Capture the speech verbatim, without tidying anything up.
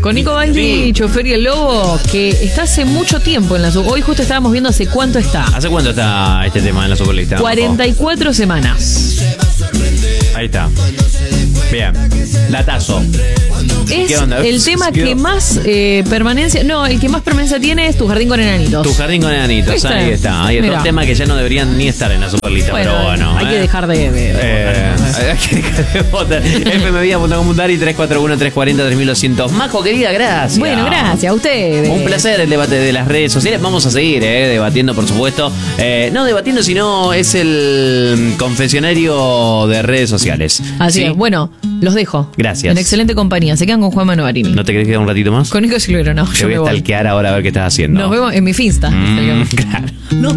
Con Nico Bailey, Chofer y el Lobo, que está hace mucho tiempo en la Super. Hoy justo estábamos viendo hace cuánto está. ¿Hace cuánto está este tema en la Superlista? cuarenta y cuatro semanas. Ahí está. Bien. Datazo. Es ¿Qué onda? el tema ¿Qué que onda? más eh, permanencia... No, el que más permanencia tiene es Tu Jardín con Enanitos. Tu Jardín con Enanitos. ¿Viste? Ahí está. Ahí está. Mirá. Un tema que ya no deberían ni estar en la Superlista, Bueno, pero bueno. hay ¿eh? que dejar de... de- Eh, hay que dejar de votar. f m vida punto com punto a r y tres cuatro uno, tres cuatro cero, tres doscientos. Majo, querida, gracias. Bueno, gracias a ustedes. Un placer el debate de las redes sociales. Vamos a seguir eh, debatiendo, por supuesto. Eh, no debatiendo, sino es el confesionario de redes sociales. Así ¿Sí? es. Bueno, los dejo. Gracias. En excelente compañía. Se quedan con Juan Manovarini. ¿No te querés quedar un ratito más? Con Nico Silvero, no. Te Yo voy me a voy. stalkear ahora a ver qué estás haciendo. Nos vemos en mi Finsta. Mm, claro. No